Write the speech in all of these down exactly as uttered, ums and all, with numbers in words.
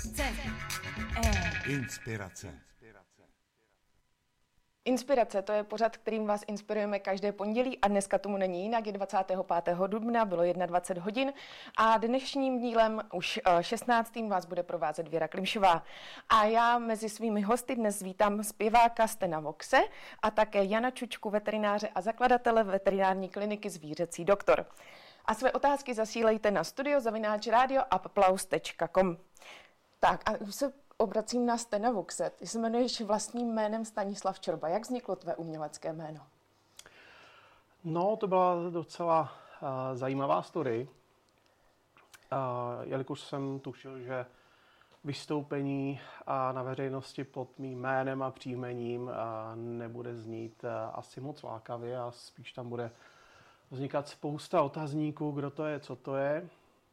C. E. Inspirace. Inspirace, to je pořad, kterým vás inspirujeme každé pondělí a dneska tomu není jinak, je dvacátého pátého dubna, bylo dvacet jedna hodin a dnešním dílem už šestnáctým vás bude provázet Věra Klimšová. A já mezi svými hosty dnes vítám zpěváka Stena Voxe a také Jana Čučku, veterináře a zakladatele veterinární kliniky Zvířecí doktor. A své otázky zasílejte na studio zavináč radio applaus tečka com. Tak a už se obracím na Stena Voxe. Ty se jmenuješ vlastním jménem Stanislav Čorba. Jak vzniklo tvé umělecké jméno? No, to byla docela uh, zajímavá story. Uh, jelikož jsem tušil, že vystoupení uh, na veřejnosti pod mým jménem a příjmením uh, nebude znít uh, asi moc lákavě a spíš tam bude vznikat spousta otazníků, kdo to je, co to je,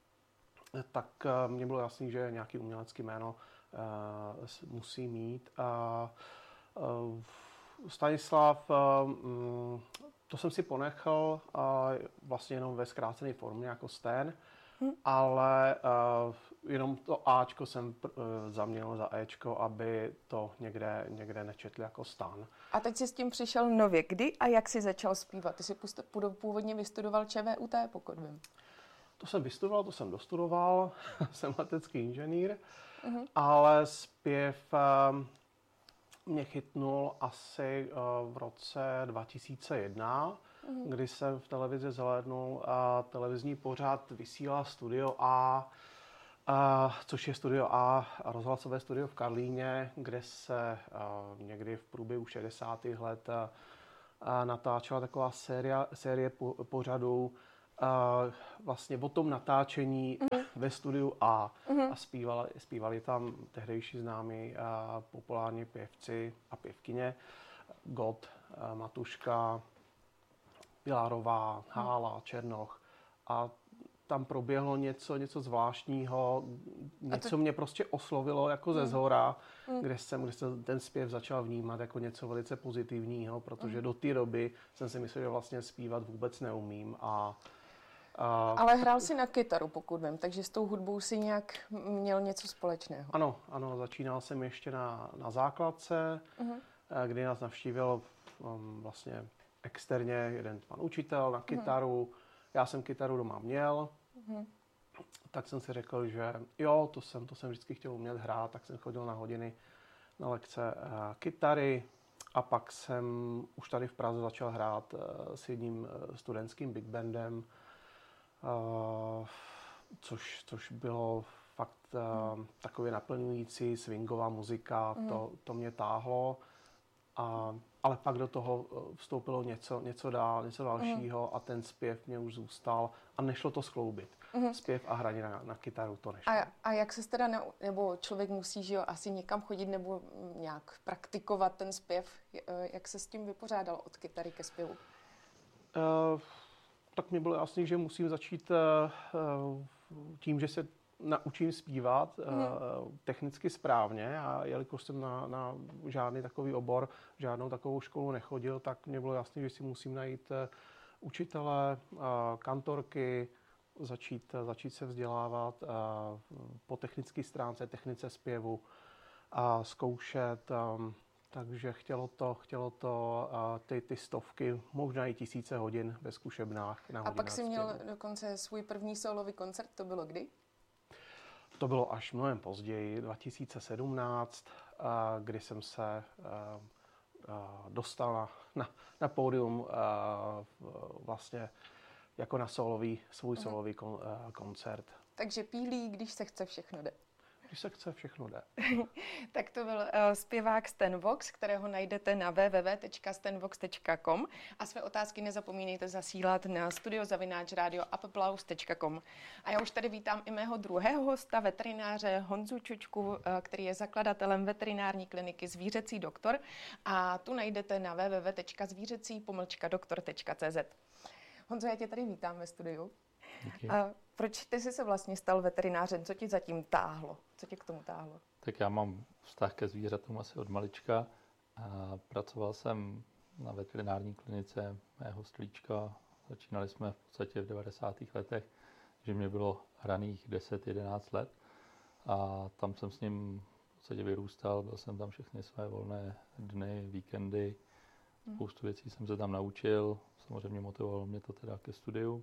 tak uh, mně bylo jasný, že nějaký umělecký jméno Uh, musí mít. Uh, uh, Stanislav, uh, um, to jsem si ponechal uh, vlastně jenom ve zkrácené formě jako Stan, hmm. ale uh, jenom to Ačko jsem uh, zaměnil za Ečko, aby to někde, někde nečetli jako Stan. A teď jsi s tím přišel nově. Kdy a jak jsi začal zpívat? Ty jsi původně vystudoval ČVUT, pokud vím. To jsem vystudoval, to jsem dostudoval, jsem letecký inženýr, uh-huh. ale zpěv uh, mě chytnul asi uh, v roce dva tisíce jedna, uh-huh. kdy jsem v televizi zhlédnul uh, televizní pořad vysílal Studio A, uh, což je Studio A, rozhlasové studio v Karlíně, kde se uh, někdy v průběhu šedesátých let uh, uh, natáčela taková série, série po, pořadů, Uh, vlastně o tom natáčení uh-huh. ve studiu A uh-huh. a zpívali, zpívali tam tehdejší známí uh, populární pěvci a pěvkyně God, uh, Matuška, Pilárová, Hála, Černoch a tam proběhlo něco, něco zvláštního, něco to... mě prostě oslovilo jako ze zhora, uh-huh. kde jsem, kde jsem ten zpěv začal vnímat jako něco velice pozitivního, protože uh-huh. do té doby jsem si myslel, že vlastně zpívat vůbec neumím a Uh, Ale hrál si na kytaru, pokud vím, takže s tou hudbou si nějak měl něco společného. Ano, ano, začínal jsem ještě na, na základce, uh-huh. kdy nás navštívil um, vlastně externě jeden pan učitel na kytaru. Uh-huh. Já jsem kytaru doma měl, uh-huh. tak jsem si řekl, že jo, to jsem, to jsem vždycky chtěl umět hrát, tak jsem chodil na hodiny na lekce uh, kytary a pak jsem už tady v Praze začal hrát uh, s jedním uh, studentským big bandem, Uh, což, což bylo fakt uh, takově naplňující swingová muzika, mm. to, to mě táhlo, a, ale pak do toho vstoupilo něco, něco dál, něco dalšího mm. a ten zpěv mě už zůstal a nešlo to skloubit. Mm. Zpěv a hraní na, na kytaru to nešlo. A, a jak se teda, ne, nebo člověk musí, že jo, asi někam chodit nebo nějak praktikovat ten zpěv, jak se s tím vypořádal od kytary ke zpěvu? Uh, tak mi bylo jasný, že musím začít uh, tím, že se naučím zpívat uh, mm. technicky správně a jelikož jsem na, na žádný takový obor, žádnou takovou školu nechodil, tak mě bylo jasný, že si musím najít uh, učitele, uh, kantorky, začít, uh, začít se vzdělávat uh, po technické stránce, technice zpěvu a zkoušet. Um, Takže chtělo to, chtělo to uh, ty, ty stovky, možná i tisíce hodin ve zkušebnách. Na a pak jsi měl dokonce svůj první solový koncert, to bylo kdy? To bylo až mnohem později, dva tisíce sedmnáct, uh, kdy jsem se uh, uh, dostal na, na, na pódium uh, vlastně jako na solový, svůj uh-huh. solový kon, uh, koncert. Takže pílí, když se chce, všechno jde. Když se chce, všechno jde. Tak to byl uh, zpěvák Stan Vox, kterého najdete na w w w tečka stan vox tečka com a své otázky nezapomínejte zasílat na studio zavináč radio applaus tečka com. A já už tady vítám i mého druhého hosta, veterináře Honzu Čučku, uh, který je zakladatelem veterinární kliniky Zvířecí doktor a tu najdete na w w w tečka zvířecí pomlčka doktor tečka c z. Honzo, já tě tady vítám ve studiu. Díky. A proč ty jsi se vlastně stal veterinářem? Co ti zatím táhlo? Co tě k tomu táhlo? Tak já mám vztah ke zvířatům asi od malička. A pracoval jsem na veterinární klinice mého strýčka. Začínali jsme v podstatě v devadesátých letech, že mě bylo hraných deset jedenáct let. a tam jsem s ním v podstatě vyrůstal, byl jsem tam všechny své volné dny, víkendy, spoustu věcí jsem se tam naučil, samozřejmě motivovalo mě to teda ke studiu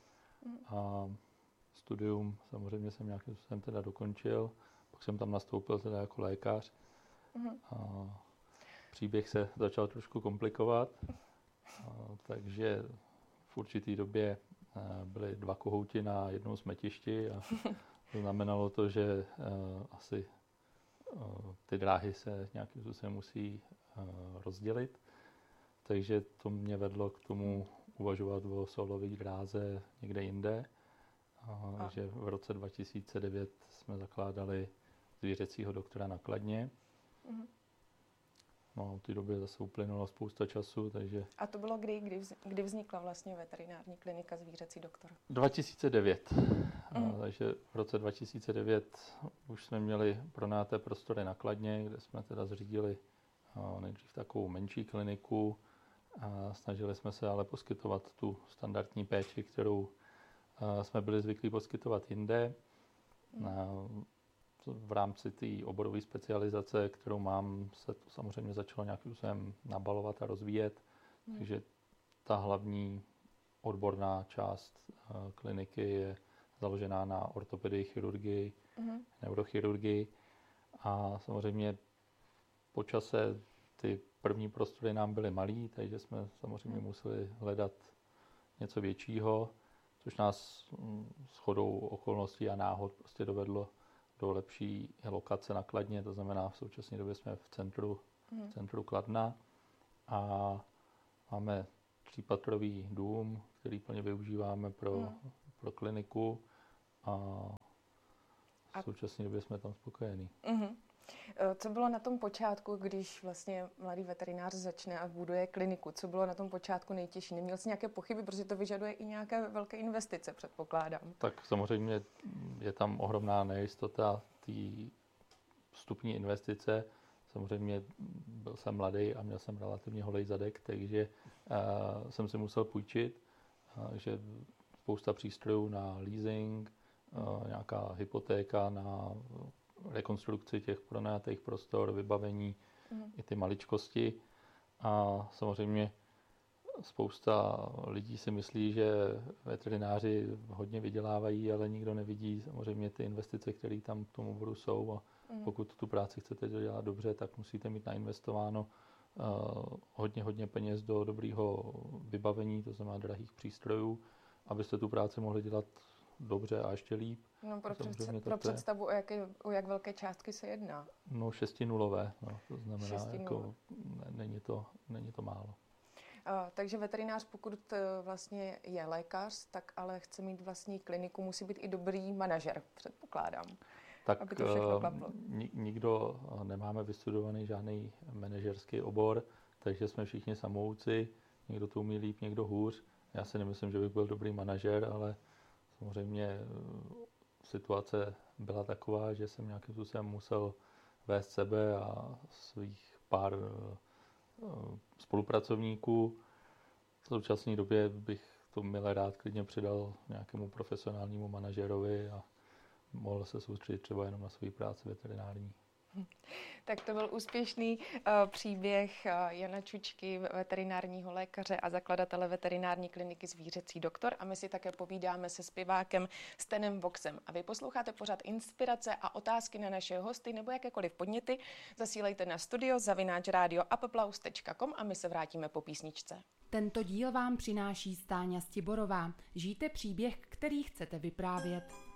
a studium samozřejmě jsem nějakým způsobem teda dokončil, pak jsem tam nastoupil teda jako lékař a příběh se začal trošku komplikovat, a, takže v určité době byly dva kohouti na jednom smetišti a to znamenalo to, že uh, asi uh, ty dráhy se nějakým způsobem musí uh, rozdělit. Takže to mě vedlo k tomu uvažovat o solové dráze někde jinde. Uh, a. Že v roce dva tisíce devět jsme zakládali zvířecího doktora na Kladně. Uh-huh. No, v té době zase uplynulo spousta času, takže... A to bylo kdy, kdy, vz, kdy vznikla vlastně veterinární klinika Zvířecí doktor? dva tisíce devět. Mm. A, takže v roce dva tisíce devět už jsme měli pronajaté prostory na Kladně, kde jsme teda zřídili a, nejdřív takovou menší kliniku a snažili jsme se ale poskytovat tu standardní péči, kterou a, jsme byli zvyklí poskytovat jinde. Mm. A, v rámci té oborové specializace, kterou mám, se to samozřejmě začalo nějakým způsobem nabalovat a rozvíjet. Mm. Takže ta hlavní odborná část uh, kliniky je založená na ortopedii, chirurgii, mm. neurochirurgii. A samozřejmě po čase ty první prostory nám byly malý, takže jsme samozřejmě mm. museli hledat něco většího, což nás mm, shodou okolností a náhod prostě dovedlo do lepší lokace na Kladně, to znamená v současné době jsme v centru, mm. v centru Kladna a máme třípatrový dům, který plně využíváme pro, mm. pro kliniku a v současné době jsme tam spokojení. Mm-hmm. Co bylo na tom počátku, když vlastně mladý veterinář začne a buduje kliniku? Co bylo na tom počátku nejtěžší? Neměl jsi nějaké pochyby, protože to vyžaduje i nějaké velké investice, předpokládám. Tak samozřejmě je tam ohromná nejistota té vstupní investice. Samozřejmě byl jsem mladý a měl jsem relativně holej zadek, takže uh, jsem si musel půjčit. Uh, že spousta přístrojů na leasing, uh, nějaká hypotéka na rekonstrukci těch pronajatých prostor, vybavení, mm. i ty maličkosti. A samozřejmě spousta lidí si myslí, že veterináři hodně vydělávají, ale nikdo nevidí samozřejmě ty investice, které tam k tomu oboru jsou. A mm. pokud tu práci chcete dělat dobře, tak musíte mít nainvestováno uh, hodně, hodně peněz do dobrého vybavení, to znamená drahých přístrojů, abyste tu práci mohli dělat dobře a ještě líp. No pro, představ, pro představu, o, jaké, o jak velké částky se jedná? No šestinulové, no, to znamená, jako, ne, není, to, není to málo. A, takže veterinář, pokud vlastně je lékař, tak ale chce mít vlastní kliniku, musí být i dobrý manažer, předpokládám. Tak aby to všechno klaplo. Nikdo nemáme vystudovaný žádný manažerský obor, takže jsme všichni samouci, někdo to umí líp, někdo hůř. Já si nemyslím, že bych byl dobrý manažer, ale samozřejmě situace byla taková, že jsem nějakým způsobem musel vést sebe a svých pár spolupracovníků. V současné době bych to milé rád klidně přidal nějakému profesionálnímu manažerovi a mohl se soustředit třeba jenom na svou práci veterinární. Tak to byl úspěšný uh, příběh uh, Jana Čučky, veterinárního lékaře a zakladatele veterinární kliniky Zvířecí doktor. A my si také povídáme se zpěvákem Stenem Voxem. A vy posloucháte pořád inspirace a otázky na naše hosty nebo jakékoliv podněty. Zasílejte na studio zavináč rádio applaus tečka com a my se vrátíme po písničce. Tento díl vám přináší Stáňa Stiborová. Žijte příběh, který chcete vyprávět.